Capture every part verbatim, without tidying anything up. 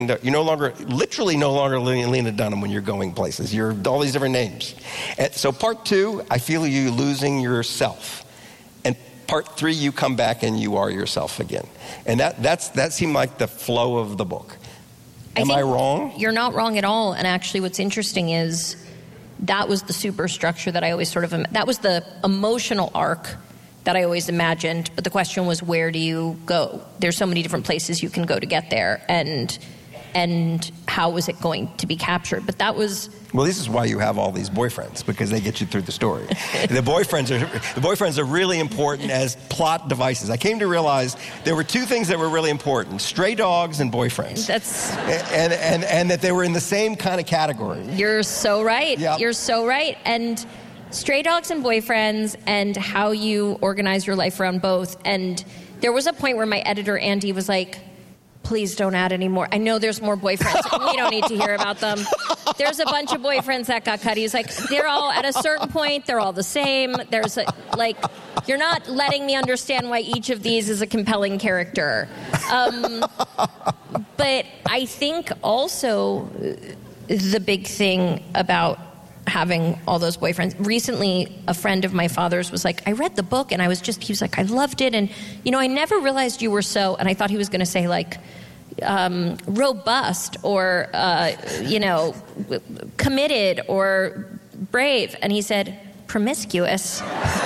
You're no longer, literally no longer Lena Dunham when you're going places. You're all these different names. And so part two, I feel you losing yourself. And part three, you come back and you are yourself again. And that that's that seemed like the flow of the book. Am I, I wrong? You're not wrong at all. And actually what's interesting is that was the superstructure that I always sort of, that was the emotional arc that I always imagined. But the question was, where do you go? There's so many different places you can go to get there. And and how was it going to be captured? But that was... Well, this is why you have all these boyfriends, because they get you through the story. the boyfriends are the boyfriends are really important as plot devices. I came to realize there were two things that were really important: stray dogs and boyfriends. That's... And and and that they were in the same kind of category. You're so right. Yep. You're so right. And stray dogs and boyfriends, and how you organize your life around both. And there was a point where my editor, Andy, was like, please don't add any more. I know there's more boyfriends. We don't need to hear about them. There's a bunch of boyfriends that got cut. He's like, they're all, at a certain point, they're all the same. There's a, like, you're not letting me understand why each of these is a compelling character. Um, but I think also the big thing about having all those boyfriends. Recently, a friend of my father's was like, I read the book and I was just, he was like, I loved it. And, you know, I never realized you were so, and I thought he was going to say like, um, robust or, uh, you know, committed or brave. And he said, promiscuous.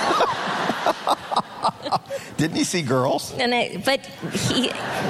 Didn't he see girls? And it, but he,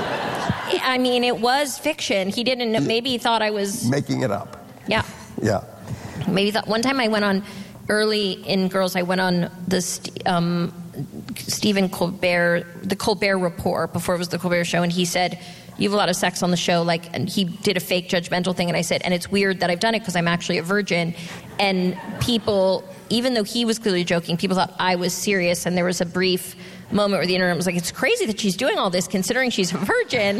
I mean, it was fiction. He didn't know, maybe he thought I was... Making it up. Yeah. Yeah. Maybe that one time I went on, early in Girls, I went on the um, Stephen Colbert, the Colbert Report, before it was the Colbert Show, and he said, you have a lot of sex on the show, like, and he did a fake judgmental thing, and I said, and it's weird that I've done it because I'm actually a virgin, and people, even though he was clearly joking, people thought I was serious, and there was a brief moment where the internet was like, it's crazy that she's doing all this considering she's a virgin.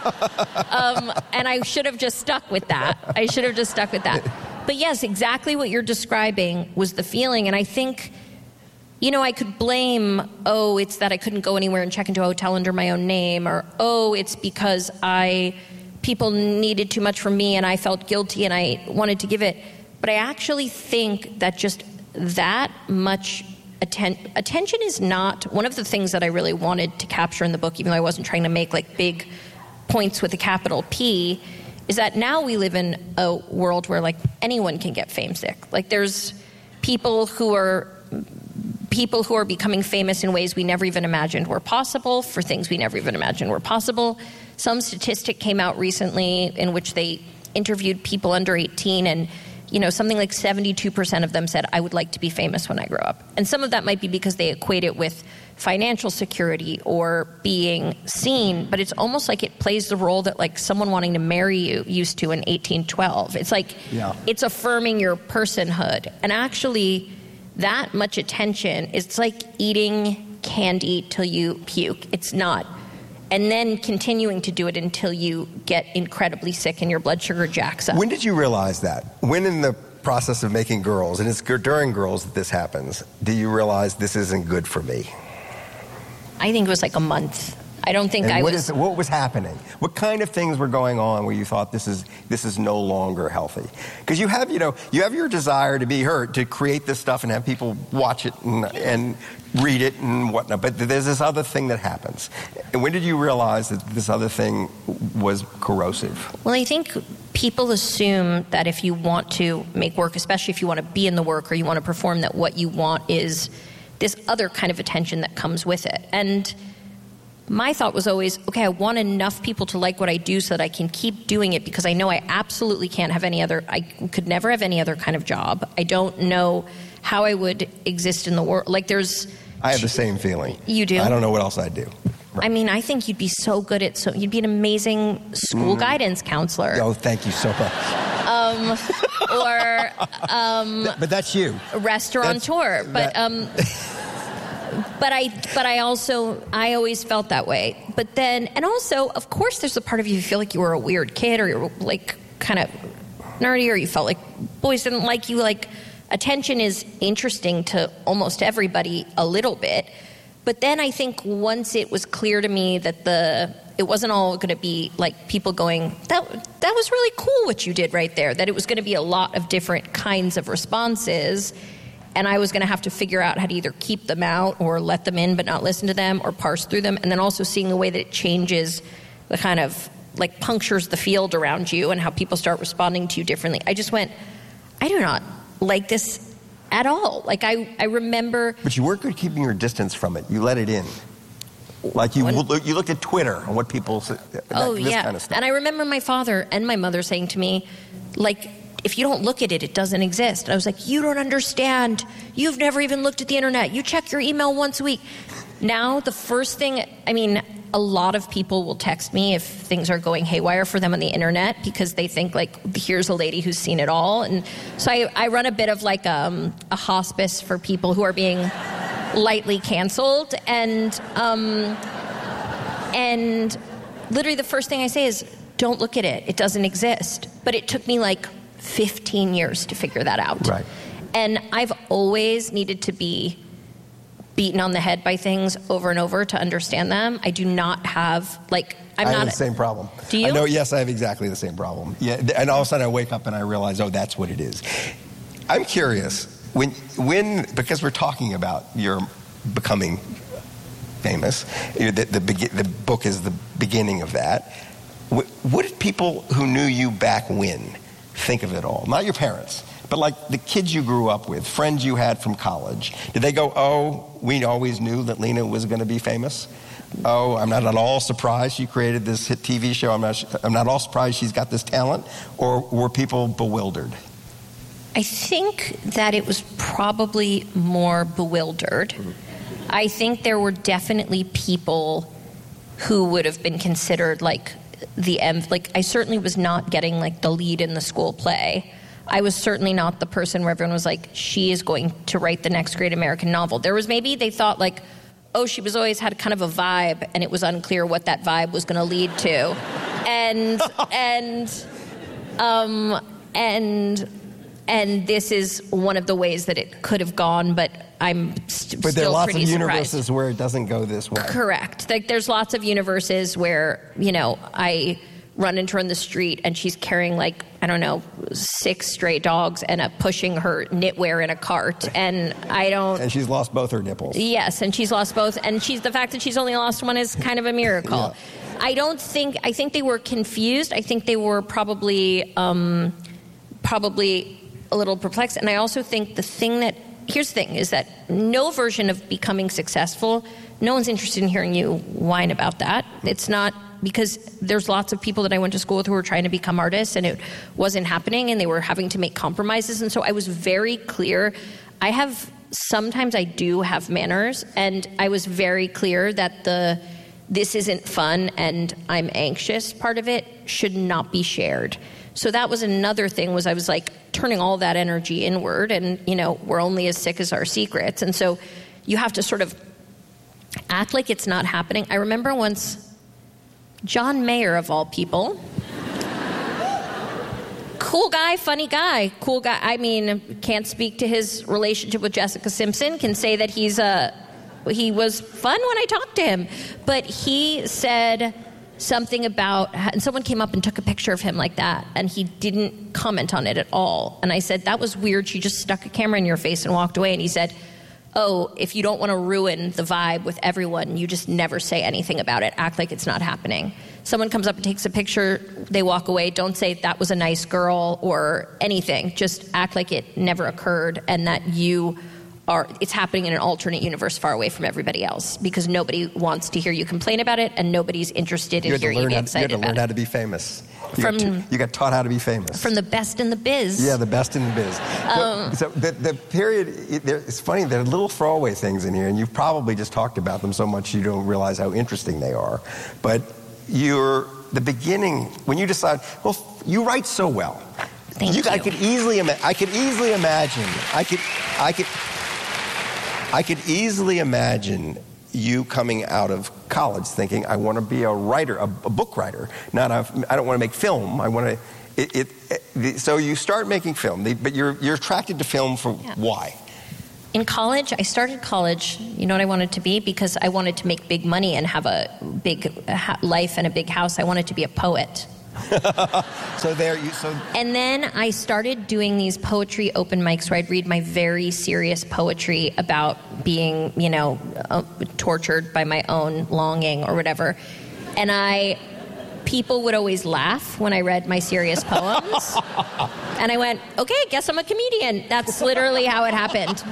um, and I should have just stuck with that. I should have just stuck with that. But yes, exactly what you're describing was the feeling. And I think, you know, I could blame, oh, it's that I couldn't go anywhere and check into a hotel under my own name, or, oh, it's because I, people needed too much from me and I felt guilty and I wanted to give it. But I actually think that just that much atten- attention is not, one of the things that I really wanted to capture in the book, even though I wasn't trying to make like big points with a capital P, is that now we live in a world where like anyone can get fame sick. Like there's people who are people who are becoming famous in ways we never even imagined were possible, for things we never even imagined were possible. Some statistic came out recently in which they interviewed people under eighteen, and you know, something like seventy-two percent of them said, I would like to be famous when I grow up. And some of that might be because they equate it with financial security or being seen, but it's almost like it plays the role that like someone wanting to marry you used to in eighteen twelve. It's like, yeah. It's affirming your personhood. And actually, that much attention, it's like eating candy till you puke. It's not. And then continuing to do it until you get incredibly sick and your blood sugar jacks up. When did you realize that? When in the process of making Girls, and it's during Girls that this happens, do you realize this isn't good for me? I think it was like a month. I don't think and I what was... Is, what was happening? What kind of things were going on where you thought this is this is no longer healthy? Because you have, you know, you have your desire to be heard, to create this stuff and have people watch it and, and read it and whatnot. But there's this other thing that happens. And when did you realize that this other thing was corrosive? Well, I think people assume that if you want to make work, especially if you want to be in the work or you want to perform, that what you want is this other kind of attention that comes with it. And my thought was always, okay, I want enough people to like what I do so that I can keep doing it, because I know I absolutely can't have any other, I could never have any other kind of job. I don't know how I would exist in the world. Like there's... I have the same feeling. You do? I don't know what else I'd do. Right. I mean, I think you'd be so good at, so you'd be an amazing school mm. guidance counselor. Oh, thank you so much. Um, or... Um, but that's you. Restaurateur. That's, but... That, um, But I, but I also, I always felt that way. But then, and also, of course, there's a part of you who feel like you were a weird kid, or you're like kind of nerdy, or you felt like boys didn't like you. Like, attention is interesting to almost everybody a little bit. But then I think once it was clear to me that the, it wasn't all going to be like people going, that that was really cool what you did right there, that it was going to be a lot of different kinds of responses, and I was going to have to figure out how to either keep them out or let them in but not listen to them or parse through them, and then also seeing the way that it changes the kind of, like, punctures the field around you and how people start responding to you differently. I just went, I do not like this at all. Like, I, I remember... But you weren't good keeping your distance from it. You let it in. Like, you, when, you looked at Twitter and what people say, that, oh, this yeah. kind of stuff. And I remember my father and my mother saying to me, like, if you don't look at it, it doesn't exist. And I was like, you don't understand. You've never even looked at the internet. You check your email once a week. Now, the first thing, I mean, a lot of people will text me if things are going haywire for them on the internet because they think, like, here's a lady who's seen it all. And so I, I run a bit of like um, a hospice for people who are being lightly canceled. And, um, and literally the first thing I say is, don't look at it. It doesn't exist. But it took me like fifteen years to figure that out. Right. And I've always needed to be beaten on the head by things over and over to understand them. I do not have, like, I'm I not... have the same problem. Do you? I know, yes, I have exactly the same problem. Yeah, and all of a sudden I wake up and I realize, oh, that's what it is. I'm curious, when, when because we're talking about your becoming famous, the, the, the book is the beginning of that. What, what did people who knew you back when think of it all? Not your parents, but like the kids you grew up with, friends you had from college. Did they go, oh, we always knew that Lena was going to be famous? Oh, I'm not at all surprised she created this hit T V show. I'm not, I'm not at all surprised she's got this talent. Or were people bewildered? I think that it was probably more bewildered. Mm-hmm. I think there were definitely people who would have been considered like the M. Like, I certainly was not getting like the lead in the school play. I was certainly not the person where everyone was like, she is going to write the next great American novel. There was maybe they thought like, oh, she was always had kind of a vibe, and it was unclear what that vibe was going to lead to. And, and, um, and, and this is one of the ways that it could have gone, but I'm st- but still pretty surprised. But there are lots of universes where it doesn't go this way. Correct. Like, there's lots of universes where, you know, I run into her in the street and she's carrying like, I don't know, six stray dogs and uh, pushing her knitwear in a cart, and I don't... And she's lost both her nipples. Yes, and she's lost both, and she's the fact that she's only lost one is kind of a miracle. Yeah. I don't think, I think they were confused. I think they were probably, um, probably a little perplexed, and I also think the thing that, here's the thing, is that no version of becoming successful, no one's interested in hearing you whine about that. It's not... Because there's lots of people that I went to school with who were trying to become artists, and it wasn't happening, and they were having to make compromises. And so I was very clear. I have, sometimes I do have manners, and I was very clear that the this isn't fun and I'm anxious part of it should not be shared. So that was another thing, was I was like turning all that energy inward, and, you know, we're only as sick as our secrets. And so you have to sort of act like it's not happening. I remember once... John Mayer, of all people. Cool guy, funny guy, cool guy. I mean, can't speak to his relationship with Jessica Simpson, can say that he's a, he was fun when I talked to him. But he said something about, and someone came up and took a picture of him like that, and he didn't comment on it at all. And I said, that was weird, she just stuck a camera in your face and walked away. And he said, oh, if you don't want to ruin the vibe with everyone, you just never say anything about it. Act like it's not happening. Someone comes up and takes a picture, they walk away. Don't say that was a nice girl or anything. Just act like it never occurred, and that you are, it's happening in an alternate universe far away from everybody else, because nobody wants to hear you complain about it, and nobody's interested in hearing you be excited about it. You had to learn how to be famous. You, from, got to, you got taught how to be famous. From the best in the biz. Yeah, the best in the biz. Um, so the, the period, it, it's funny, there are little throwaway things in here, and you've probably just talked about them so much you don't realize how interesting they are. But you're, the beginning, when you decide, well, you write so well. Thank you. I could easily, ima- I could easily imagine, I could, I could, I could easily imagine you coming out of college thinking, I want to be a writer, a, a book writer. Not a, I don't want to make film. I want to. It, it, it, so you start making film, but you're you're attracted to film for yeah. why? In college, I started college, you know what I wanted to be? Because I wanted to make big money and have a big ha- life and a big house. I wanted to be a poet. so there you so And then I started doing these poetry open mics where I'd read my very serious poetry about being, you know, uh, tortured by my own longing or whatever. And I... people would always laugh when I read my serious poems. And I went, okay, guess I'm a comedian. That's literally how it happened.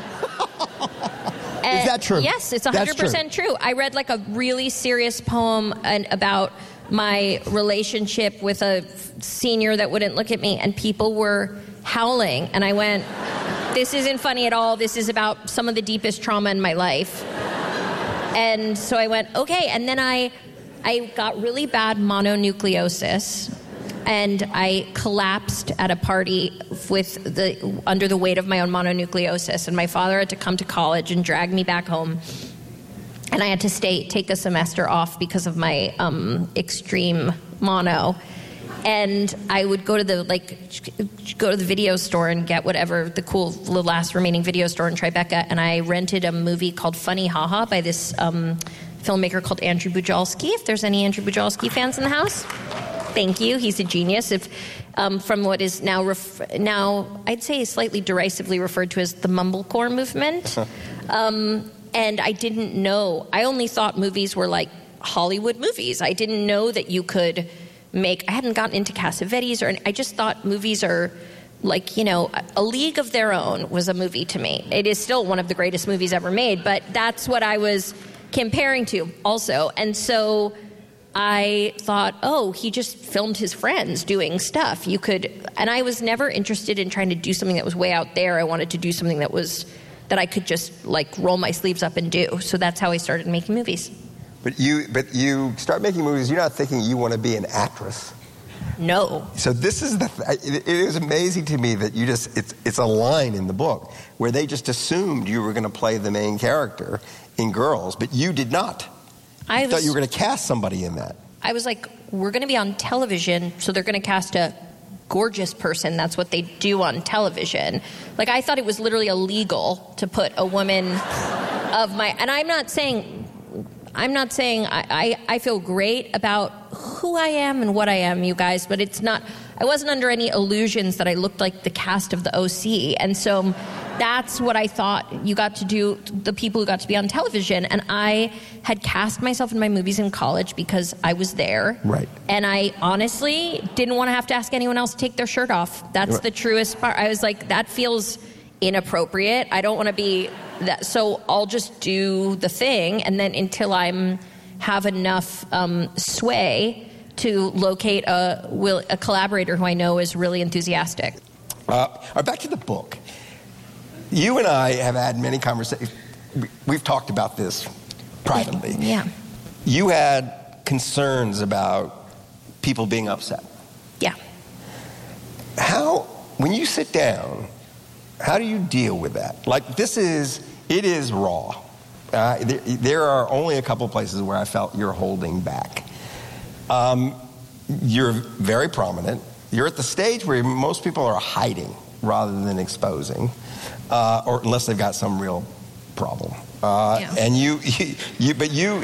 And is that true? Yes, it's one hundred percent true. true. I read like a really serious poem and, about my relationship with a senior that wouldn't look at me, and people were howling. And I went, this isn't funny at all. This is about some of the deepest trauma in my life. And so I went, okay. And then I... I got really bad mononucleosis, and I collapsed at a party with the under the weight of my own mononucleosis, and my father had to come to college and drag me back home, and I had to stay take a semester off because of my um, extreme mono. And I would go to the like go to the video store and get whatever the cool the last remaining video store in Tribeca, and I rented a movie called Funny Haha by this um, filmmaker called Andrew Bujalski. If there's any Andrew Bujalski fans in the house, thank you. He's a genius. If um, from what is now ref- now I'd say slightly derisively referred to as the mumblecore movement. um, and I didn't know. I only thought movies were like Hollywood movies. I didn't know that you could make. I hadn't gotten into Cassavetes, or I just thought movies are like, you know, A League of Their Own was a movie to me. It is still one of the greatest movies ever made, but that's what I was comparing to also. And so I thought, oh, he just filmed his friends doing stuff. You could, and I was never interested in trying to do something that was way out there. I wanted to do something that was, that I could just like roll my sleeves up and do. So that's how I started making movies. But you, but you start making movies, you're not thinking you want to be an actress. No. So this is the, it is amazing to me that you just, it's, it's a line in the book where they just assumed you were going to play the main character in Girls, but you did not. I was, thought you were going to cast somebody in that. I was like, we're going to be on television, so they're going to cast a gorgeous person. That's what they do on television. Like, I thought it was literally illegal to put a woman of my, and I'm not saying, I'm not saying I, I, I feel great about who I am and what I am, you guys, but it's not, I wasn't under any illusions that I looked like the cast of the O C. And so that's what I thought you got to do, the people who got to be on television. And I had cast myself in my movies in college because I was there. Right. And I honestly didn't want to have to ask anyone else to take their shirt off. That's right. The truest part. I was like, that feels inappropriate. I don't want to be that. So I'll just do the thing. And then until I'm have enough um, sway to locate a, will, a collaborator who I know is really enthusiastic. Uh, back to the book. You and I have had many conversations. We've talked about this privately. Yeah. You had concerns about people being upset. Yeah. How, when you sit down, how do you deal with that? Like, this is, it is raw. Uh, there, there are only a couple places where I felt you're holding back. Um, you're very prominent. You're at the stage where most people are hiding rather than exposing, uh, or unless they've got some real problem. Uh, yeah. And you, you, you, but you,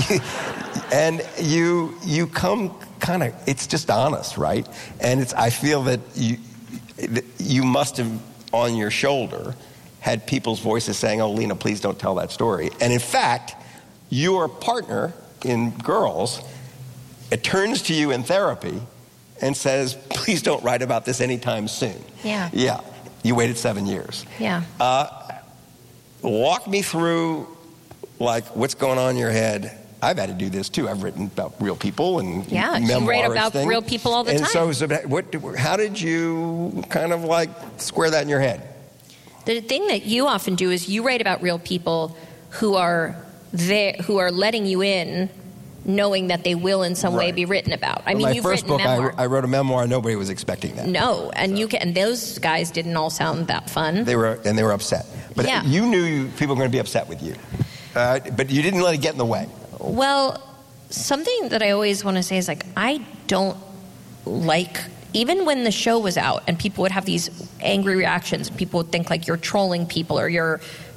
and you, you come kind of. It's just honest, right? And it's. I feel that you, you must have on your shoulder had people's voices saying, "Oh, Lena, please don't tell that story." And in fact, your partner in Girls, it turns to you in therapy and says, "Please don't write about this anytime soon." Yeah. Yeah. You waited seven years. Yeah. Uh, walk me through, like, what's going on in your head. I've had to do this too. I've written about real people and yeah, memoirs. You write about things. real people all the and time. So, so what, how did you kind of like square that in your head? The thing that you often do is you write about real people who are there, who are letting you in, knowing that they will in some right. way be written about. I well, mean, my you've first written book, memoir. I, I wrote a memoir. Nobody was expecting that. No, and so. you can. And those guys didn't all sound that fun. They were, and they were upset. But yeah. you knew you, people were going to be upset with you, uh, but you didn't let it get in the way. Well, something that I always want to say is like I don't like. Even when the show was out and people would have these angry reactions, people would think like you're trolling people or you're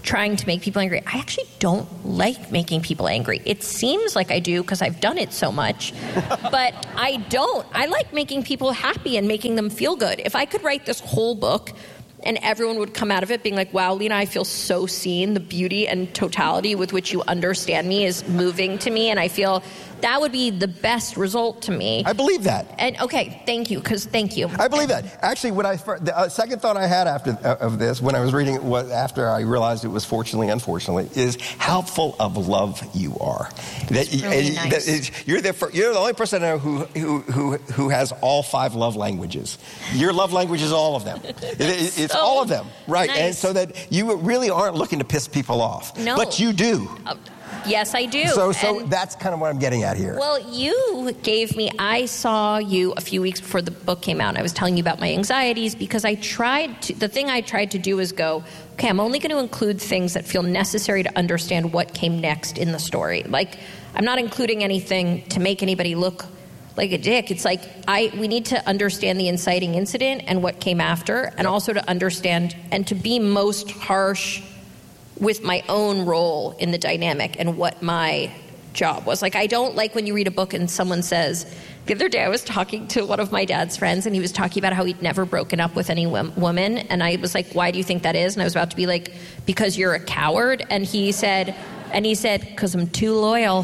trying to make people angry. I actually don't like making people angry. It seems like I do because I've done it so much, but I don't. I like making people happy and making them feel good. If I could write this whole book and everyone would come out of it being like, wow, Lena, I feel so seen. The beauty and totality with which you understand me is moving to me, and I feel that would be the best result to me. I believe that. And okay, thank you, because thank you. I believe that. Actually, what I the uh, second thought I had after uh, of this, when I was reading it, was after I realized it was fortunately, unfortunately, is how full of love you are. That, really uh, nice. that is, you're the fir- you're the only person I know who who who who has all five love languages. Your love language is all of them. It, it, it's so all of them, right? nice. And so that you really aren't looking to piss people off, No. but you do. Uh, Yes, I do. So, so And, that's kind of what I'm getting at here. well, you gave me, I saw you a few weeks before the book came out, and I was telling you about my anxieties because I tried to, the thing I tried to do is go, okay, I'm only going to include things that feel necessary to understand what came next in the story. Like, I'm not including anything to make anybody look like a dick. It's like, I we need to understand the inciting incident and what came after, and also to understand and to be most harsh with my own role in the dynamic and what my job was. Like, I don't like when you read a book and someone says, the other day I was talking to one of my dad's friends and he was talking about how he'd never broken up with any wom- woman. And I was like, why do you think that is? And I was about to be like, because you're a coward. And he said, and he said, because I'm too loyal.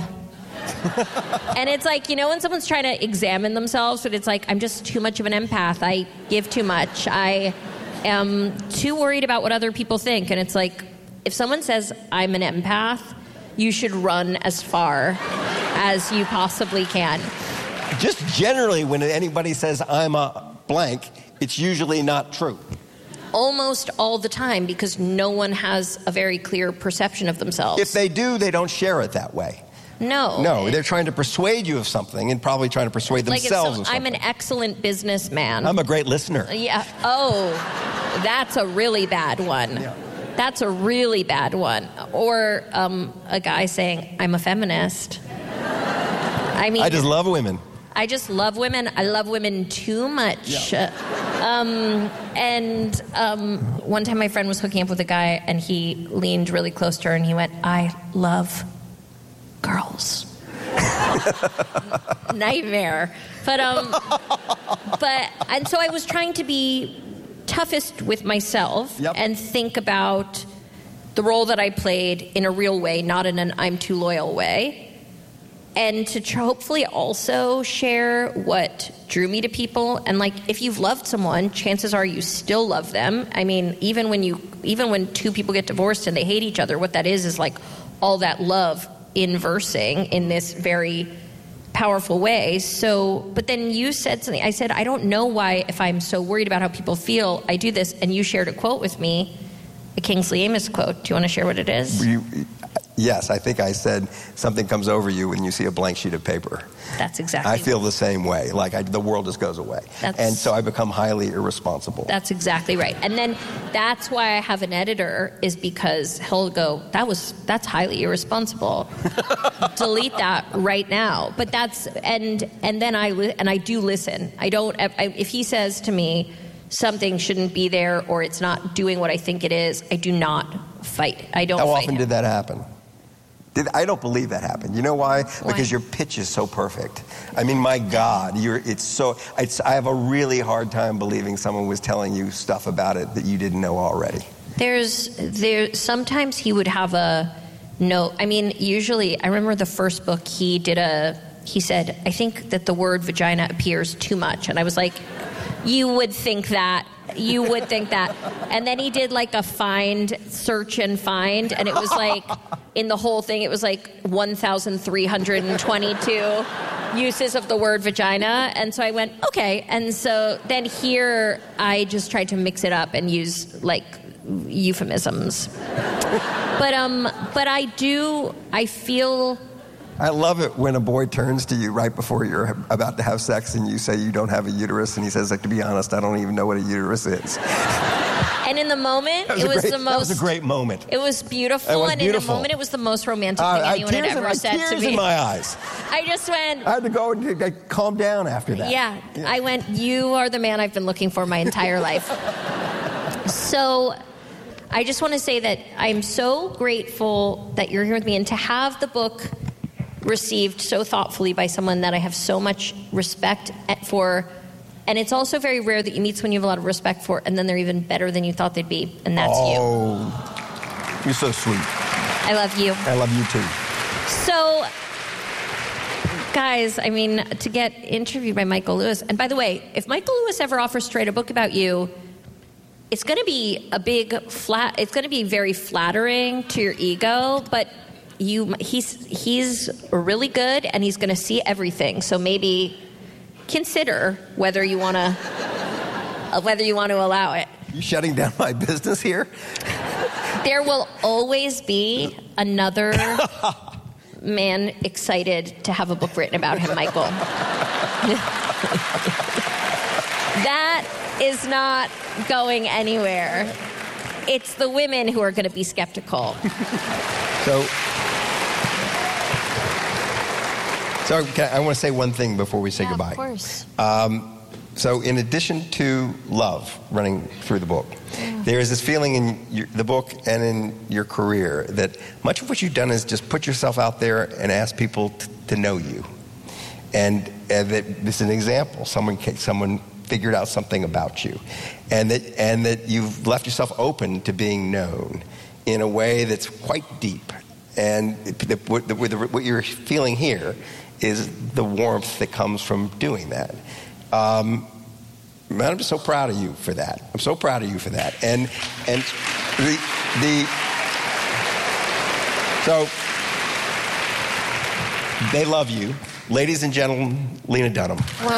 And it's like, you know, when someone's trying to examine themselves, but it's like, I'm just too much of an empath. I give too much. I am too worried about what other people think. And it's like, if someone says I'm an empath, you should run as far as you possibly can. Just generally, when anybody says I'm a blank, it's usually not true. Almost all the time, because no one has a very clear perception of themselves. If they do, they don't share it that way. No. No, they're trying to persuade you of something and probably trying to persuade like themselves if of some, something. I'm an excellent businessman. I'm a great listener. Yeah. Oh, that's a really bad one. Yeah. That's a really bad one. Or um, a guy saying, I'm a feminist. I mean, I just love women. I just love women. I love women too much. Yeah. Um, and um, one time my friend was hooking up with a guy and he leaned really close to her and he went, I love girls. Nightmare. But, um, but, and so I was trying to be toughest with myself yep. and think about the role that I played in a real way, not in an I'm too loyal way. And to tr- hopefully also share what drew me to people. And like, if you've loved someone, chances are you still love them. I mean, even when you, even when two people get divorced and they hate each other, what that is is like all that love inversing in this very powerful way. So, but then you said something. I said, I don't know why, if I'm so worried about how people feel, I do this. And you shared a quote with me, a Kingsley Amis quote. Do you want to share what it is? You, yes, I think I said something comes over you when you see a blank sheet of paper. That's exactly. I feel the same way. Like I, the world just goes away. That's, and so I become highly irresponsible. That's exactly right. And then that's why I have an editor, is because he'll go, that was, that's highly irresponsible. Delete that right now. But that's, and and then I, li- and I do listen. I don't, I, if he says to me, something shouldn't be there or it's not doing what I think it is, I do not fight. I don't How fight often him. did that happen? Did, I don't believe that happened. You know why? Why? Because your pitch is so perfect. I mean, my God, you're, it's so. It's, I have a really hard time believing someone was telling you stuff about it that you didn't know already. There's there. Sometimes he would have a note. I mean, usually, I remember the first book he did a. He said, I think that the word vagina appears too much, and I was like, you would think that. You would think that. And then he did like a find, search and find, and it was like, in the whole thing, it was like one thousand three hundred twenty-two uses of the word vagina. And so I went, okay. And so then here, I just tried to mix it up and use like euphemisms. But um, but I do, I feel... I love it when a boy turns to you right before you're about to have sex and you say you don't have a uterus, and he says, like, to be honest, I don't even know what a uterus is. And in the moment, was it was great, the most... That was a great moment. It was beautiful, It was and beautiful. in the moment, it was the most romantic Uh, thing I, anyone tears had ever in my, said to tears me. in my eyes. I just went... I had to go and uh, calm down after that. Yeah, yeah, I went, you are the man I've been looking for my entire life. So... I just want to say that I'm so grateful that you're here with me, and to have the book received so thoughtfully by someone that I have so much respect for. And it's also very rare that you meet someone you have a lot of respect for, and then they're even better than you thought they'd be, and that's oh, you. Oh, you're so sweet. I love you. I love you too. So, guys, I mean, to get interviewed by Michael Lewis, and by the way, if Michael Lewis ever offers to write a book about you, it's going to be a big flat. It's going to be very flattering to your ego, but you, he's he's really good, and he's going to see everything. So maybe consider whether you want to uh, whether you want to allow it. You shutting down my business here? There will always be another man excited to have a book written about him, Michael. That is not going anywhere. It's the women who are going to be skeptical. So, so can I, I want to say one thing before we say yeah, goodbye. Of course. Um, so in addition to love running through the book, yeah. there is this feeling in your, the book and in your career that much of what you've done is just put yourself out there and ask people t- to know you. And, and that this is an example. Someone someone figured out something about you. And that, and that you've left yourself open to being known in a way that's quite deep. And the, what, the, what you're feeling here is the warmth that comes from doing that. Um, man, I'm just so proud of you for that. I'm so proud of you for that. And and the the so they love you, ladies and gentlemen. Lena Dunham. Well,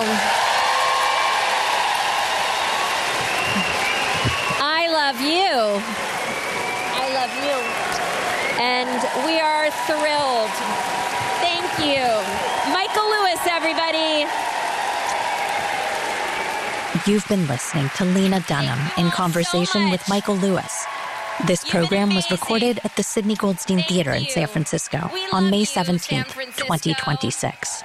I love you. I love you, and we are thrilled. Thank you, Michael Lewis, everybody. You've been listening to Lena Dunham in conversation so with Michael Lewis. This program was recorded at the Sidney Goldstein Thank Theater you. in San Francisco We on love May you, seventeenth, San Francisco. twenty twenty-six.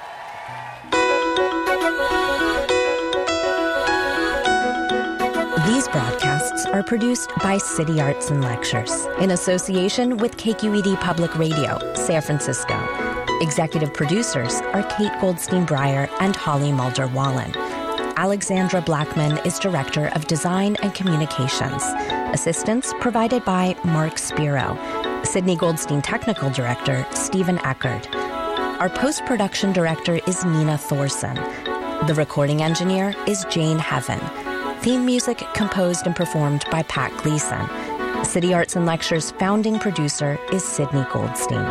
These broadcasts are produced by City Arts and Lectures in association with K Q E D Public Radio, San Francisco. Executive producers are Kate Goldstein Breyer and Holly Mulder Wallen. Alexandra Blackman is Director of Design and Communications. Assistance provided by Mark Spiro. Sidney Goldstein Technical Director, Stephen Eckert. Our post-production director is Nina Thorson. The recording engineer is Jane Heaven. Theme music composed and performed by Pat Gleason. City Arts and Lectures founding producer is Sidney Goldstein.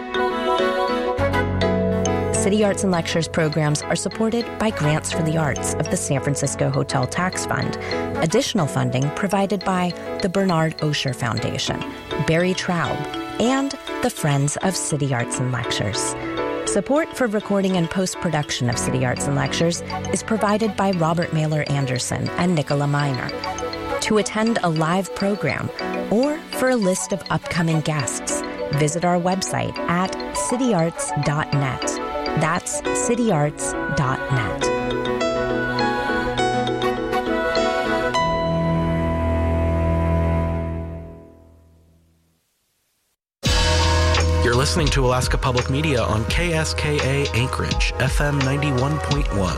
City Arts and Lectures programs are supported by grants for the arts of the San Francisco Hotel Tax Fund. Additional funding provided by the Bernard Osher Foundation, Barry Traub, and the Friends of City Arts and Lectures. Support for recording and post-production of City Arts and Lectures is provided by Robert Mailer Anderson and Nicola Miner. To attend a live program or for a list of upcoming guests, visit our website at city arts dot net. That's city arts dot net. You're listening to Alaska Public Media on K S K A Anchorage, F M ninety-one point one.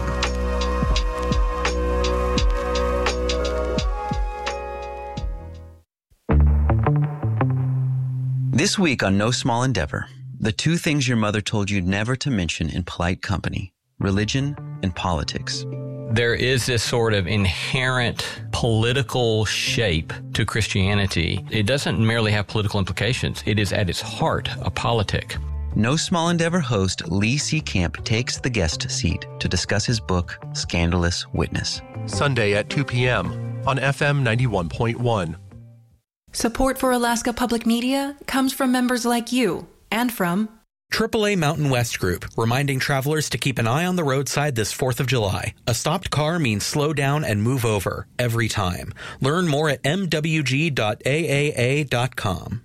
This week on No Small Endeavor, the two things your mother told you never to mention in polite company, religion and politics. There is this sort of inherent political shape to Christianity. It doesn't merely have political implications. It is at its heart a politic. No Small Endeavor host Lee C. Camp takes the guest seat to discuss his book, Scandalous Witness. Sunday at two p.m. on F M ninety-one point one. Support for Alaska Public Media comes from members like you and from triple A Mountain West Group, reminding travelers to keep an eye on the roadside this fourth of July. A stopped car means slow down and move over, every time. Learn more at m w g dot a a a dot com.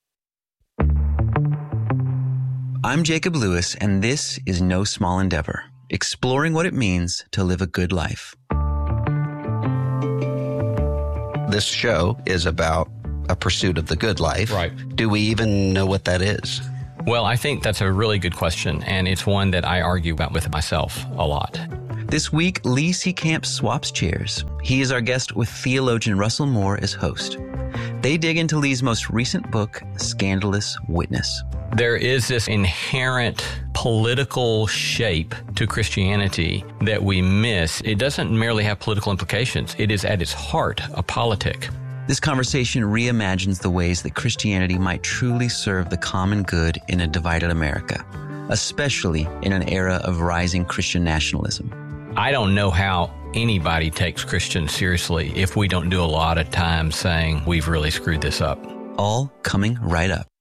I'm Jacob Lewis, and this is No Small Endeavor, exploring what it means to live a good life. This show is about a pursuit of the good life. Right. Do we even know what that is? Well, I think that's a really good question, and it's one that I argue about with myself a lot. This week, Lee Seecamp swaps chairs. He is our guest with theologian Russell Moore as host. They dig into Lee's most recent book, Scandalous Witness. There is this inherent political shape to Christianity that we miss. It doesn't merely have political implications. It is at its heart a politic. This conversation reimagines the ways that Christianity might truly serve the common good in a divided America, especially in an era of rising Christian nationalism. I don't know how anybody takes Christians seriously if we don't do a lot of time saying we've really screwed this up. All coming right up.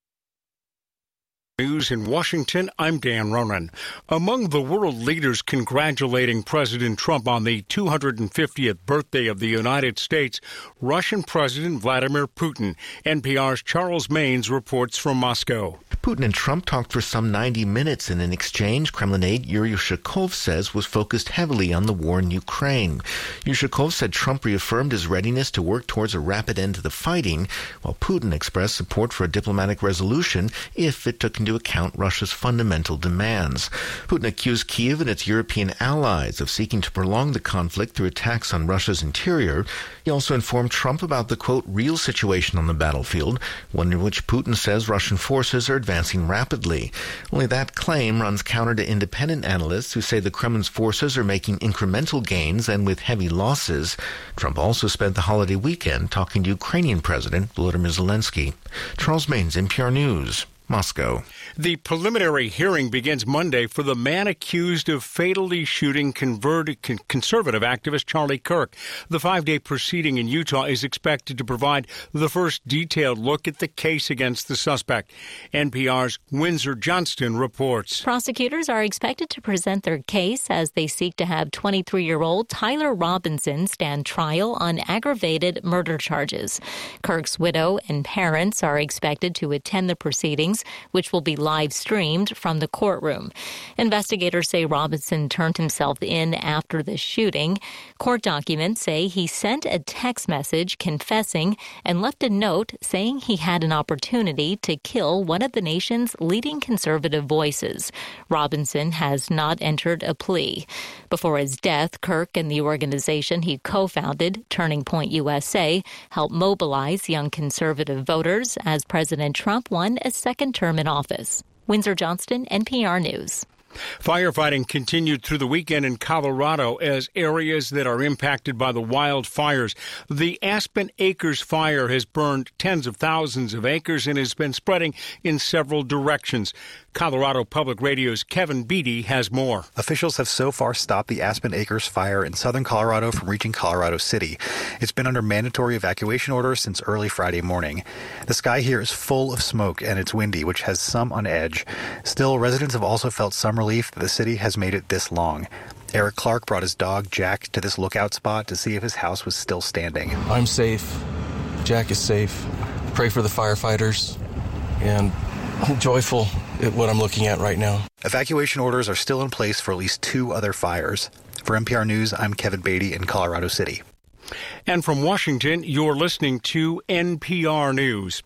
News in Washington, I'm Dan Ronan. Among the world leaders congratulating President Trump on the two hundred fiftieth birthday of the United States, Russian President Vladimir Putin. N P R's Charles Maynes reports from Moscow. Putin and Trump talked for some ninety minutes in an exchange Kremlin aide Yuri Ushakov says was focused heavily on the war in Ukraine. Ushakov said Trump reaffirmed his readiness to work towards a rapid end to the fighting, while Putin expressed support for a diplomatic resolution if it took into account Russia's fundamental demands. Putin accused Kyiv and its European allies of seeking to prolong the conflict through attacks on Russia's interior. He also informed Trump about the, quote, real situation on the battlefield, one in which Putin says Russian forces are advancing rapidly. Only that claim runs counter to independent analysts who say the Kremlin's forces are making incremental gains and with heavy losses. Trump also spent the holiday weekend talking to Ukrainian President Volodymyr Zelensky. Charles Maynes, N P R News, Moscow. The preliminary hearing begins Monday for the man accused of fatally shooting converted con- conservative activist Charlie Kirk. The five-day proceeding in Utah is expected to provide the first detailed look at the case against the suspect. N P R's Windsor Johnston reports. Prosecutors are expected to present their case as they seek to have twenty-three-year-old Tyler Robinson stand trial on aggravated murder charges. Kirk's widow and parents are expected to attend the proceedings, which will be live streamed from the courtroom. Investigators say Robinson turned himself in after the shooting. Court documents say he sent a text message confessing and left a note saying he had an opportunity to kill one of the nation's leading conservative voices. Robinson has not entered a plea. Before his death, Kirk and the organization he co-founded, Turning Point U S A, helped mobilize young conservative voters as President Trump won a second term in office. Windsor Johnston, N P R News. Firefighting continued through the weekend in Colorado as areas that are impacted by the wildfires. The Aspen Acres fire has burned tens of thousands of acres and has been spreading in several directions. Colorado Public Radio's Kevin Beatty has more. Officials have so far stopped the Aspen Acres fire in southern Colorado from reaching Colorado City. It's been under mandatory evacuation orders since early Friday morning. The sky here is full of smoke and it's windy, which has some on edge. Still, residents have also felt some relief that the city has made it this long. Eric Clark brought his dog Jack to this lookout spot to see if his house was still standing. I'm safe. Jack is safe. Pray for the firefighters. And I'm joyful at what I'm looking at right now. Evacuation orders are still in place for at least two other fires. For N P R News, I'm Kevin Beatty in Colorado City. And from Washington, you're listening to N P R News.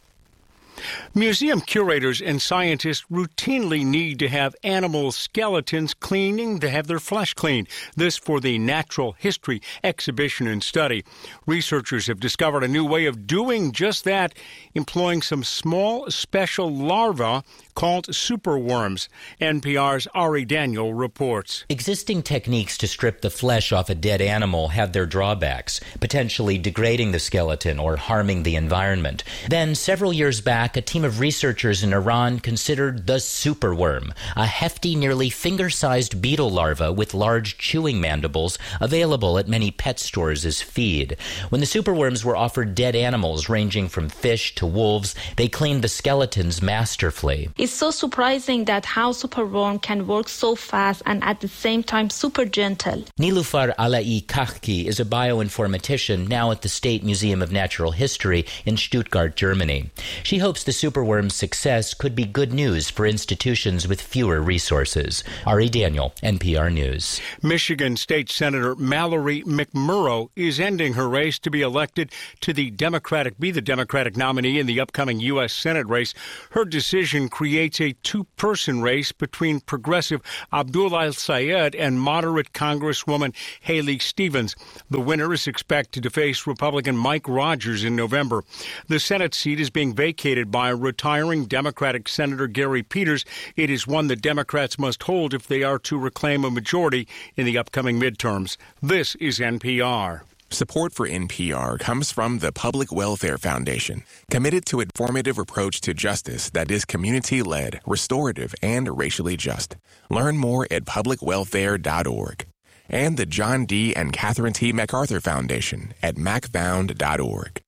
Museum curators and scientists routinely need to have animal skeletons cleaning to have their flesh cleaned. This for the Natural History Exhibition and Study. Researchers have discovered a new way of doing just that, employing some small special larvae called superworms. N P R's Ari Daniel reports. Existing techniques to strip the flesh off a dead animal have their drawbacks, potentially degrading the skeleton or harming the environment. Then, several years back, a team of researchers in Iran considered the superworm, a hefty, nearly finger-sized beetle larva with large chewing mandibles available at many pet stores as feed. When the superworms were offered dead animals ranging from fish to wolves, they cleaned the skeletons masterfully. It's so surprising that how superworm can work so fast and at the same time super gentle. Nilufar Alai Kahki is a bioinformatician now at the State Museum of Natural History in Stuttgart, Germany. She hopes hopes the superworm's success could be good news for institutions with fewer resources. Ari Daniel, N P R News. Michigan State Senator Mallory McMurrow is ending her race to be elected to the Democratic, be the Democratic nominee in the upcoming U S Senate race. Her decision creates a two-person race between progressive Abdul al-Sayed and moderate Congresswoman Haley Stevens. The winner is expected to face Republican Mike Rogers in November. The Senate seat is being vacated by retiring Democratic Senator Gary Peters. It is one that Democrats must hold if they are to reclaim a majority in the upcoming midterms. This is N P R. Support for N P R comes from the Public Welfare Foundation, committed to an informative approach to justice that is community-led, restorative, and racially just. Learn more at public welfare dot org. And the John D. and Catherine T. MacArthur Foundation at mac found dot org.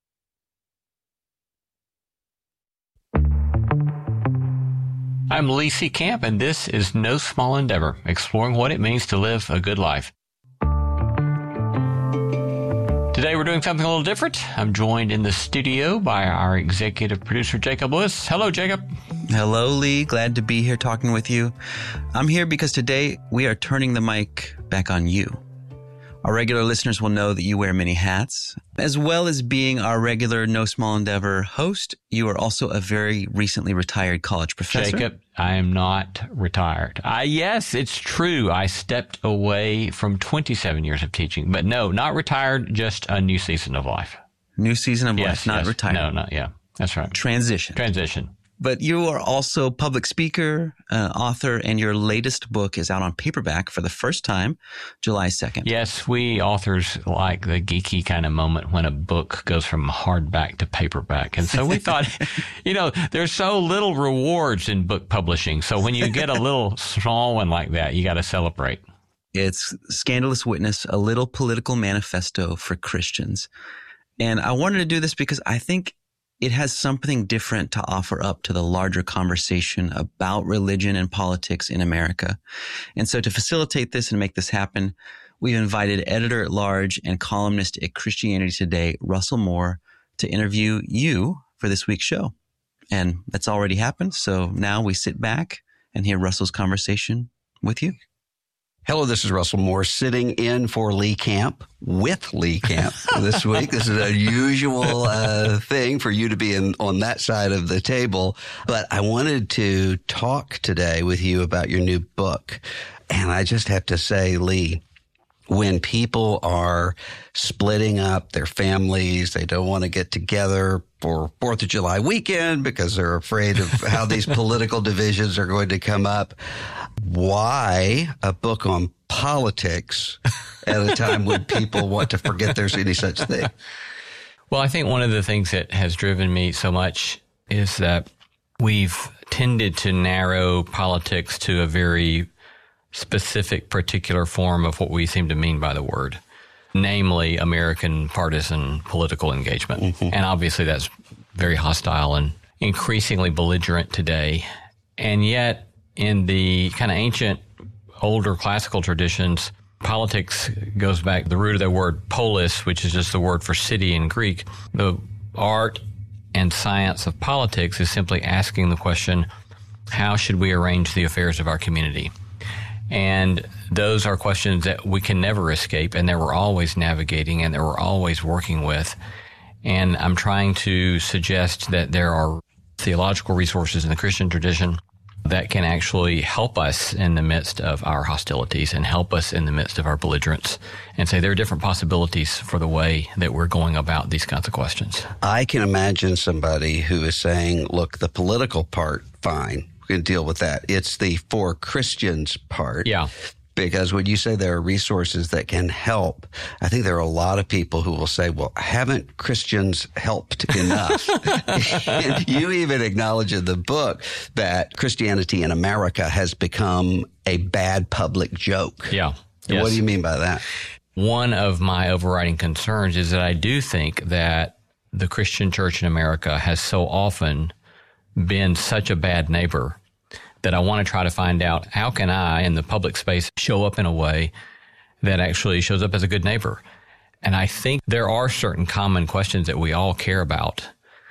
I'm Lee C. Camp, and this is No Small Endeavor, exploring what it means to live a good life. Today we're doing something a little different. I'm joined in the studio by our executive producer, Jacob Lewis. Hello, Jacob. Hello, Lee. Glad to be here talking with you. I'm here because today we are turning the mic back on you. Our regular listeners will know that you wear many hats. As well as being our regular No Small Endeavor host, you are also a very recently retired college professor. Jacob, I am not retired. I, yes, it's true. I stepped away from twenty-seven years of teaching. But no, not retired, just a new season of life. New season of yes, life, not yes. retired. No, not, yeah, that's right. Transition. Transition. But you are also public speaker, uh, author, and your latest book is out on paperback for the first time, July second. Yes, we authors like the geeky kind of moment when a book goes from hardback to paperback. And so we thought, you know, there's so little rewards in book publishing. So when you get a little small one like that, you got to celebrate. It's Scandalous Witness, a little political manifesto for Christians. And I wanted to do this because I think it has something different to offer up to the larger conversation about religion and politics in America. And so to facilitate this and make this happen, we've invited editor-at-large and columnist at Christianity Today, Russell Moore, to interview you for this week's show. And that's already happened, so now we sit back and hear Russell's conversation with you. Hello, this is Russell Moore sitting in for Lee Camp with Lee Camp this week. This is an unusual uh, thing for you to be in on that side of the table. But I wanted to talk today with you about your new book. And I just have to say, Lee, when people are splitting up their families, they don't want to get together for Fourth of July weekend because they're afraid of how these political divisions are going to come up. Why a book on politics at a time when people want to forget there's any such thing? Well, I think one of the things that has driven me so much is that we've tended to narrow politics to a very specific, particular form of what we seem to mean by the word, namely American partisan political engagement. Mm-hmm. And obviously that's very hostile and increasingly belligerent today. And yet, in the kind of ancient, older classical traditions, politics goes back, the root of the word polis, which is just the word for city in Greek. The art and science of politics is simply asking the question, how should we arrange the affairs of our community? And those are questions that we can never escape and that we're always navigating and that we're always working with. And I'm trying to suggest that there are theological resources in the Christian tradition that can actually help us in the midst of our hostilities and help us in the midst of our belligerence, and say there are different possibilities for the way that we're going about these kinds of questions. I can imagine somebody who is saying, look, the political part, fine, we can deal with that. It's the for Christians part. Yeah. Because when you say there are resources that can help, I think there are a lot of people who will say, well, haven't Christians helped enough? And you even acknowledge in the book that Christianity in America has become a bad public joke. Yeah. Yes. What do you mean by that? One of my overriding concerns is that I do think that the Christian church in America has so often been such a bad neighbor that I want to try to find out how can I, in the public space, show up in a way that actually shows up as a good neighbor. And I think there are certain common questions that we all care about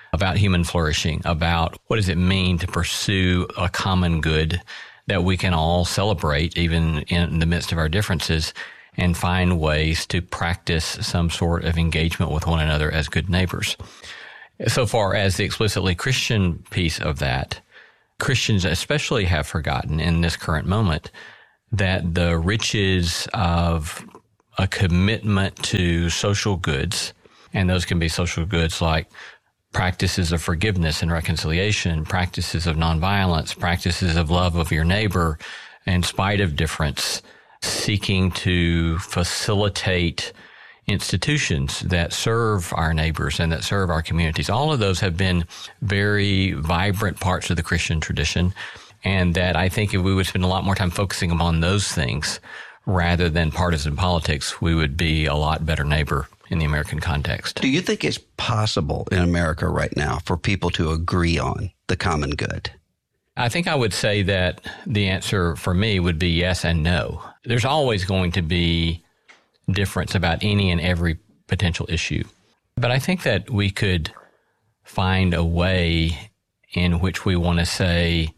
about human flourishing, about what does it mean to pursue a common good that we can all celebrate even in the midst of our differences, and find ways to practice some sort of engagement with one another as good neighbors. So far as the explicitly Christian piece of that, Christians especially have forgotten in this current moment that the riches of a commitment to social goods, and those can be social goods like practices of forgiveness and reconciliation, practices of nonviolence, practices of love of your neighbor in spite of difference, seeking to facilitate institutions that serve our neighbors and that serve our communities. All of those have been very vibrant parts of the Christian tradition, and that I think if we would spend a lot more time focusing upon those things rather than partisan politics, we would be a lot better neighbor in the American context. Do you think it's possible in America right now for people to agree on the common good? I think I would say that the answer for me would be yes and no. There's always going to be difference about any and every potential issue. But I think that we could find a way in which we want to say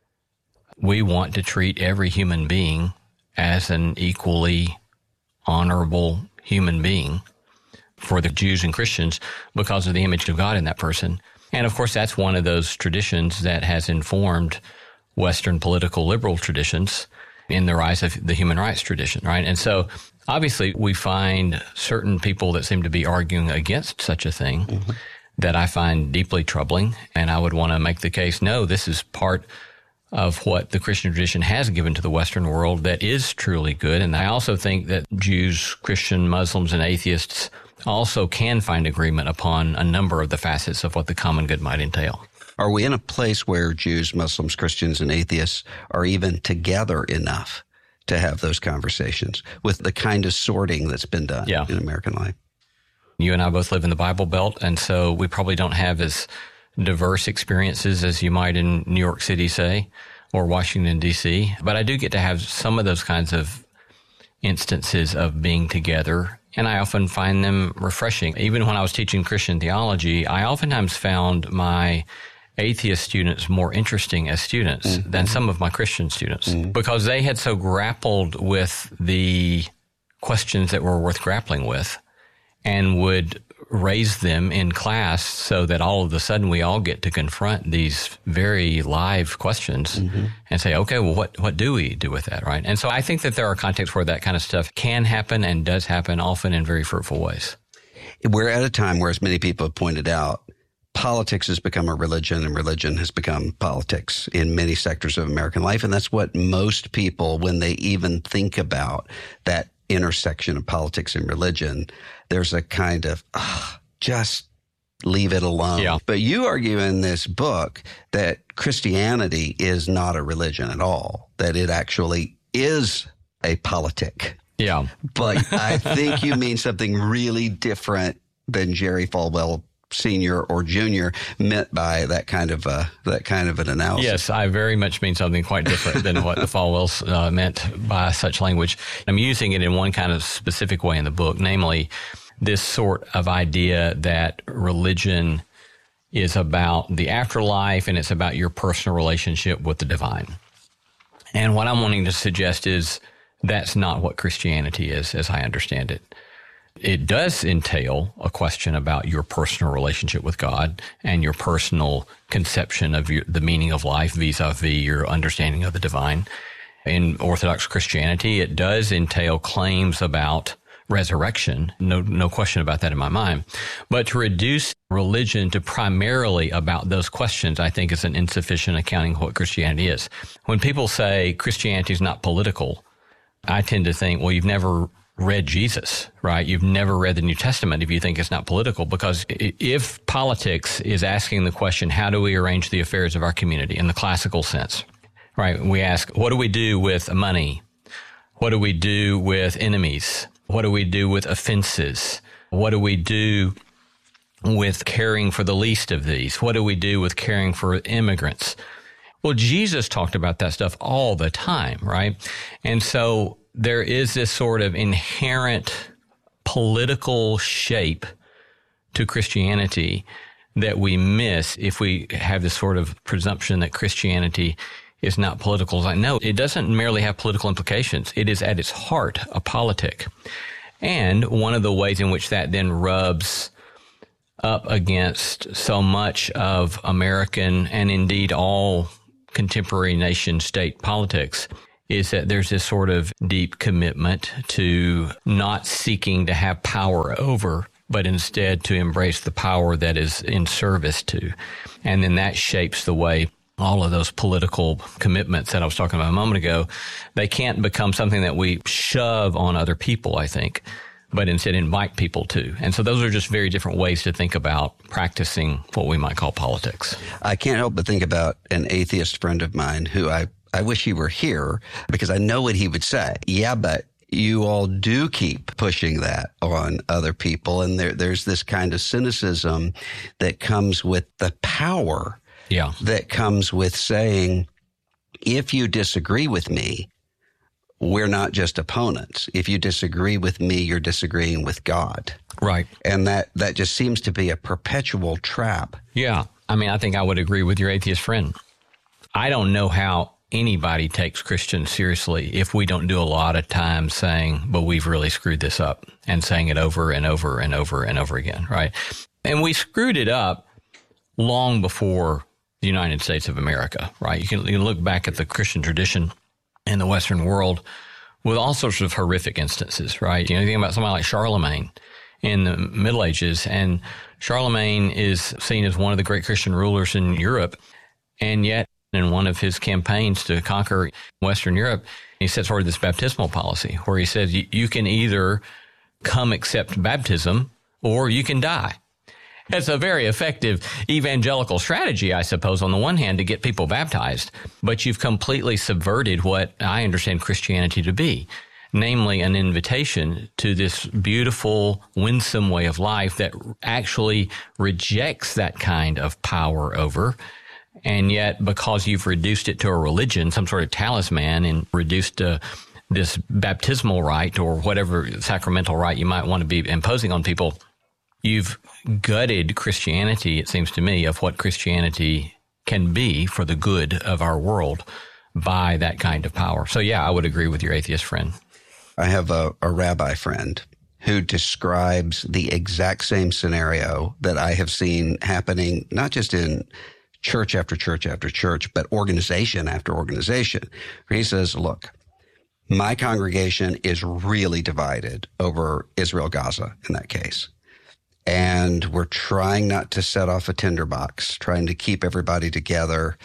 we want to treat every human being as an equally honorable human being for the Jews and Christians because of the image of God in that person. And of course, that's one of those traditions that has informed Western political liberal traditions in the rise of the human rights tradition, right? And so obviously we find certain people that seem to be arguing against such a thing mm-hmm. that I find deeply troubling. And I would want to make the case, no, this is part of what the Christian tradition has given to the Western world that is truly good. And I also think that Jews, Christian, Muslims, and atheists also can find agreement upon a number of the facets of what the common good might entail. Are we in a place where Jews, Muslims, Christians, and atheists are even together enough to have those conversations with the kind of sorting that's been done yeah. in American life? You and I both live in the Bible Belt, and so we probably don't have as diverse experiences as you might in New York City, say, or Washington, D C. But I do get to have some of those kinds of instances of being together, and I often find them refreshing. Even when I was teaching Christian theology, I oftentimes found my atheist students more interesting as students mm-hmm. than some of my Christian students mm-hmm. because they had so grappled with the questions that were worth grappling with and would raise them in class so that all of a sudden we all get to confront these very live questions mm-hmm. and say, okay, well, what, what do we do with that, right? And so I think that there are contexts where that kind of stuff can happen and does happen often in very fruitful ways. We're at a time where, as many people have pointed out, politics has become a religion and religion has become politics in many sectors of American life. And that's what most people, when they even think about that intersection of politics and religion, there's a kind of, ah, just leave it alone. Yeah. But you argue in this book that Christianity is not a religion at all, that it actually is a politic. Yeah. But I think you mean something really different than Jerry Falwell Senior or Junior meant by that kind of uh, that kind of an analysis. Yes, I very much mean something quite different than what the Falwells uh, meant by such language. I'm using it in one kind of specific way in the book, namely this sort of idea that religion is about the afterlife and it's about your personal relationship with the divine. And what I'm wanting to suggest is that's not what Christianity is, as I understand it. It does entail a question about your personal relationship with God and your personal conception of your, the meaning of life vis-a-vis your understanding of the divine. In Orthodox Christianity, it does entail claims about resurrection. No, no question about that in my mind. But to reduce religion to primarily about those questions, I think is an insufficient accounting of what Christianity is. When people say Christianity is not political, I tend to think, well, you've never read Jesus, right? You've never read the New Testament if you think it's not political, because if politics is asking the question, how do we arrange the affairs of our community in the classical sense, right? We ask, what do we do with money? What do we do with enemies? What do we do with offenses? What do we do with caring for the least of these? What do we do with caring for immigrants? Well, Jesus talked about that stuff all the time, right? And so there is this sort of inherent political shape to Christianity that we miss if we have this sort of presumption that Christianity is not political. It's like, no, it doesn't merely have political implications. It is at its heart a politic. And one of the ways in which that then rubs up against so much of American and indeed all contemporary nation state politics is that there's this sort of deep commitment to not seeking to have power over, but instead to embrace the power that is in service to. And then that shapes the way all of those political commitments that I was talking about a moment ago, they can't become something that we shove on other people, I think, but instead invite people to. And so those are just very different ways to think about practicing what we might call politics. I can't help but think about an atheist friend of mine who I, I wish he were here because I know what he would say. Yeah, but you all do keep pushing that on other people. And there, there's this kind of cynicism that comes with the power yeah. that comes with saying, if you disagree with me, we're not just opponents. If you disagree with me, you're disagreeing with God. Right. And that, that just seems to be a perpetual trap. Yeah. I mean, I think I would agree with your atheist friend. I don't know how anybody takes Christians seriously if we don't do a lot of time saying, but we've really screwed this up, and saying it over and over and over and over again, right? And we screwed it up long before the United States of America, right? You can, you can look back at the Christian tradition in the Western world with all sorts of horrific instances, right? You know, you think about somebody like Charlemagne in the Middle Ages, and Charlemagne is seen as one of the great Christian rulers in Europe, and yet in one of his campaigns to conquer Western Europe, he sets forward this baptismal policy where he says you can either come accept baptism or you can die. It's a very effective evangelical strategy, I suppose, on the one hand, to get people baptized, but you've completely subverted what I understand Christianity to be, namely an invitation to this beautiful, winsome way of life that actually rejects that kind of power over. And yet, because you've reduced it to a religion, some sort of talisman, and reduced uh, this baptismal rite or whatever sacramental rite you might want to be imposing on people, you've gutted Christianity, it seems to me, of what Christianity can be for the good of our world by that kind of power. So, yeah, I would agree with your atheist friend. I have a, a rabbi friend who describes the exact same scenario that I have seen happening, not just in church after church after church, but organization after organization. He says, look, my congregation is really divided over Israel-Gaza in that case. And we're trying not to set off a tinderbox, trying to keep everybody together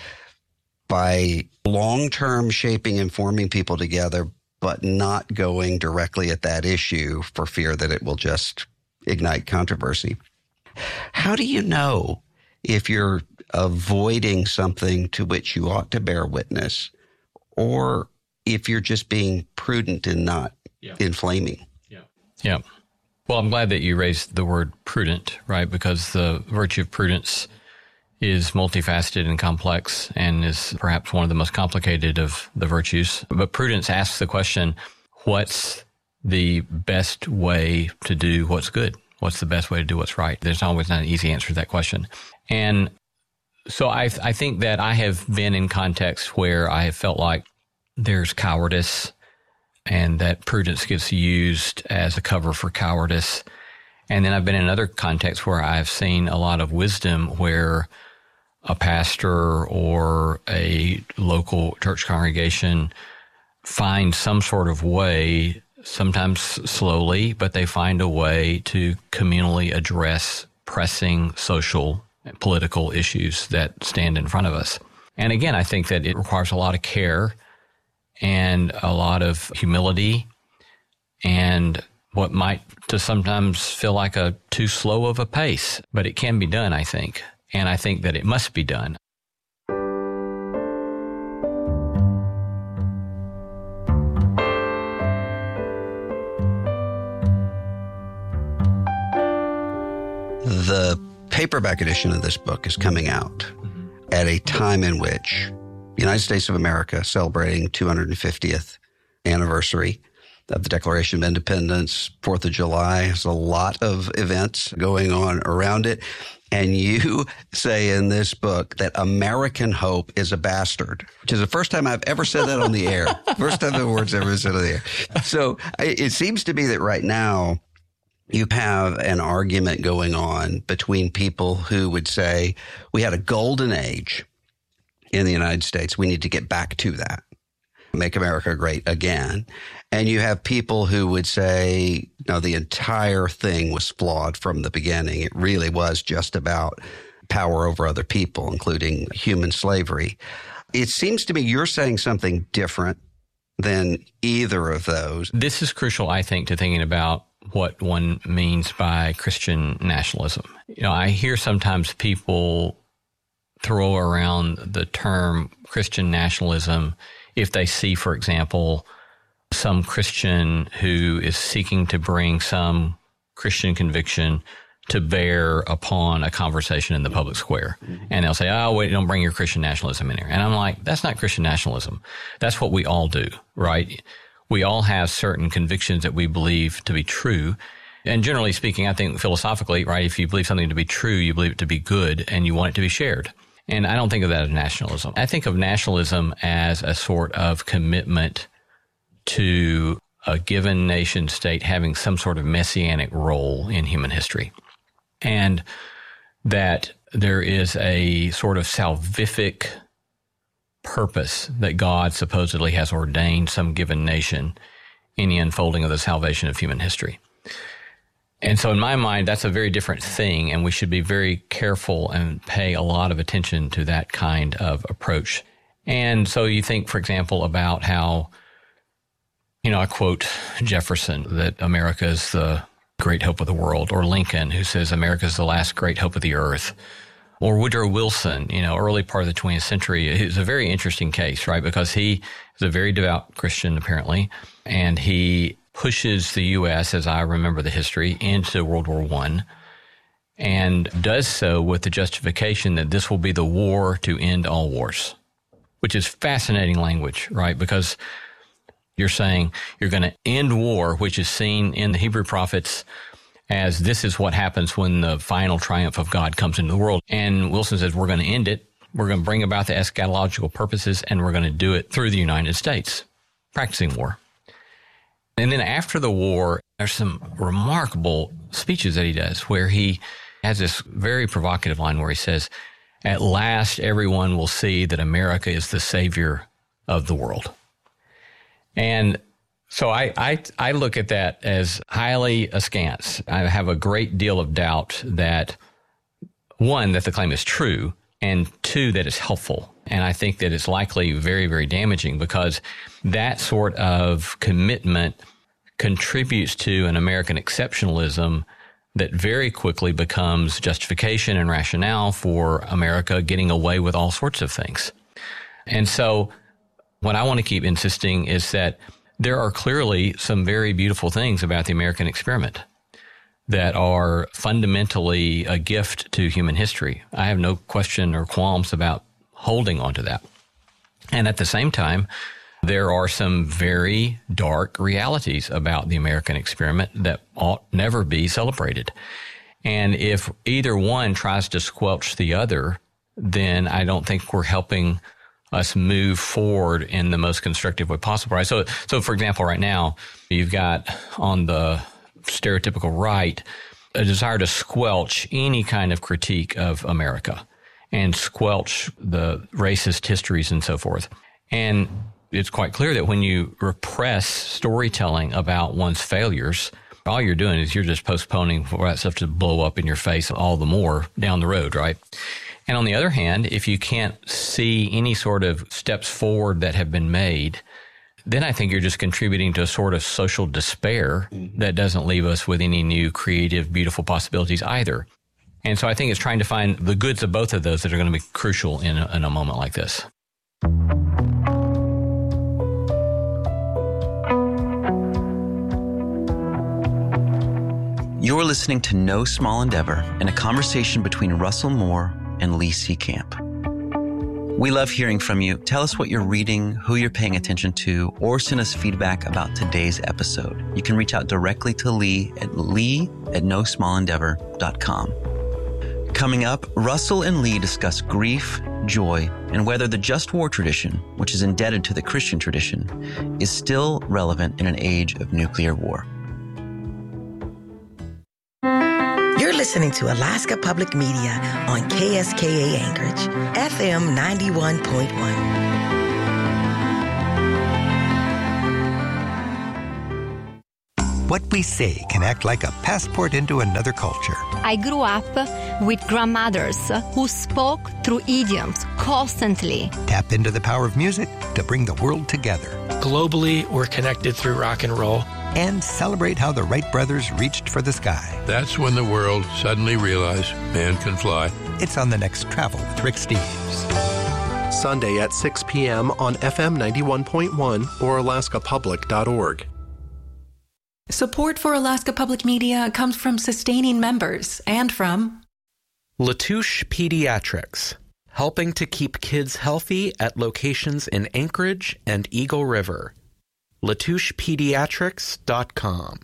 by long-term shaping and forming people together, but not going directly at that issue for fear that it will just ignite controversy. How do you know if you're avoiding something to which you ought to bear witness, or if you're just being prudent and not yeah. inflaming? Yeah. Yeah. Well, I'm glad that you raised the word prudent, right? Because the virtue of prudence is multifaceted and complex and is perhaps one of the most complicated of the virtues. But prudence asks the question, what's the best way to do what's good? What's the best way to do what's right? There's always not an easy answer to that question. And so I, I think that I have been in contexts where I have felt like there's cowardice, and that prudence gets used as a cover for cowardice. And then I've been in other contexts where I've seen a lot of wisdom where a pastor or a local church congregation finds some sort of way, sometimes slowly, but they find a way to communally address pressing social and political issues that stand in front of us. And again, I think that it requires a lot of care and a lot of humility and what might to sometimes feel like a too slow of a pace, but it can be done, I think. And I think that it must be done. The paperback edition of this book is coming out mm-hmm. at a time in which the United States of America celebrating two hundred fiftieth anniversary of the Declaration of Independence. Fourth of July has a lot of events going on around it. And you say in this book that American hope is a bastard, which is the first time I've ever said that on the air. First time the word's ever said on the air. So it seems to me that right now you have an argument going on between people who would say we had a golden age in the United States. We need to get back to that. Make America great again. And you have people who would say, no, the entire thing was flawed from the beginning. It really was just about power over other people, including human slavery. It seems to me you're saying something different than either of those. This is crucial, I think, to thinking about what one means by Christian nationalism. You know, I hear sometimes people throw around the term Christian nationalism if they see, for example, some Christian who is seeking to bring some Christian conviction to bear upon a conversation in the public square. And they'll say, oh, wait, don't bring your Christian nationalism in here. And I'm like, that's not Christian nationalism. That's what we all do, right? We all have certain convictions that we believe to be true. And generally speaking, I think philosophically, right, if you believe something to be true, you believe it to be good and you want it to be shared. And I don't think of that as nationalism. I think of nationalism as a sort of commitment to a given nation state having some sort of messianic role in human history. And that there is a sort of salvific purpose that God supposedly has ordained some given nation in the unfolding of the salvation of human history. And so in my mind, that's a very different thing, and we should be very careful and pay a lot of attention to that kind of approach. And so you think, for example, about how, you know, I quote Jefferson, that America is the great hope of the world, or Lincoln, who says America is the last great hope of the earth, or Woodrow Wilson, you know, early part of the twentieth century. It's a very interesting case, right? Because he is a very devout Christian, apparently, and he pushes the U S, as I remember the history, into World War One, and does so with the justification that this will be the war to end all wars, which is fascinating language, right? Because you're saying you're going to end war, which is seen in the Hebrew prophets as this is what happens when the final triumph of God comes into the world. And Wilson says we're going to end it, we're going to bring about the eschatological purposes, and we're going to do it through the United States, practicing war. And then after the war, there's some remarkable speeches that he does where he has this very provocative line where he says, at last everyone will see that America is the savior of the world. And so I, I, I look at that as highly askance. I have a great deal of doubt that, one, that the claim is true, and two, that it's helpful. And I think that it's likely very, very damaging because that sort of commitment contributes to an American exceptionalism that very quickly becomes justification and rationale for America getting away with all sorts of things. And so what I want to keep insisting is that there are clearly some very beautiful things about the American experiment that are fundamentally a gift to human history. I have no question or qualms about holding on to that. And at the same time, there are some very dark realities about the American experiment that ought never be celebrated. And if either one tries to squelch the other, then I don't think we're helping us move forward in the most constructive way possible. Right? So, so for example, right now, you've got on the stereotypical right a desire to squelch any kind of critique of America and squelch the racist histories and so forth. And it's quite clear that when you repress storytelling about one's failures, all you're doing is you're just postponing for that stuff to blow up in your face all the more down the road, right? And on the other hand, if you can't see any sort of steps forward that have been made, then I think you're just contributing to a sort of social despair that doesn't leave us with any new creative, beautiful possibilities either. And so I think it's trying to find the goods of both of those that are going to be crucial in a, in a moment like this. You're listening to No Small Endeavor, in a conversation between Russell Moore and Lee Seecamp. We love hearing from you. Tell us what you're reading, who you're paying attention to, or send us feedback about today's episode. You can reach out directly to Lee at lee at no small endeavor dot com. Coming up, Russell and Lee discuss grief, joy, and whether the just war tradition, which is indebted to the Christian tradition, is still relevant in an age of nuclear war. You're listening to Alaska Public Media on K S K A Anchorage, F M ninety-one point one. What we say can act like a passport into another culture. I grew up with grandmothers who spoke through idioms constantly. Tap into the power of music to bring the world together. Globally, we're connected through rock and roll. And celebrate how the Wright brothers reached for the sky. That's when the world suddenly realized man can fly. It's on the next Travel with Rick Steves. Sunday at six p.m. on F M ninety-one point one or alaska public dot org. Support for Alaska Public Media comes from sustaining members and from Latouche Pediatrics, helping to keep kids healthy at locations in Anchorage and Eagle River. latouche pediatrics dot com.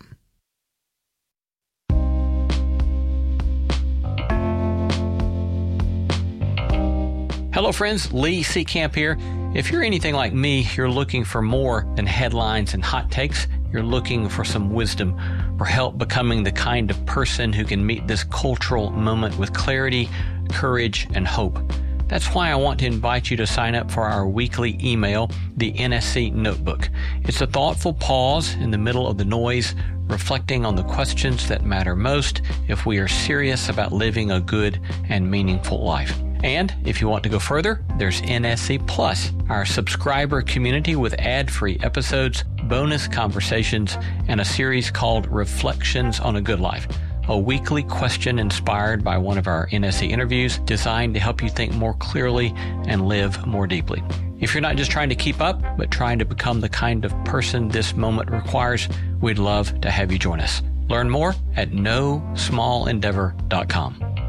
Hello, friends. Lee Seacamp here. If you're anything like me, you're looking for more than headlines and hot takes. You're looking for some wisdom, for help becoming the kind of person who can meet this cultural moment with clarity, courage, and hope. That's why I want to invite you to sign up for our weekly email, the N S C Notebook. It's a thoughtful pause in the middle of the noise, reflecting on the questions that matter most if we are serious about living a good and meaningful life. And if you want to go further, there's N S C Plus, our subscriber community with ad-free episodes, bonus conversations, and a series called Reflections on a Good Life, a weekly question inspired by one of our N S C interviews designed to help you think more clearly and live more deeply. If you're not just trying to keep up, but trying to become the kind of person this moment requires, we'd love to have you join us. Learn more at no small endeavor dot com.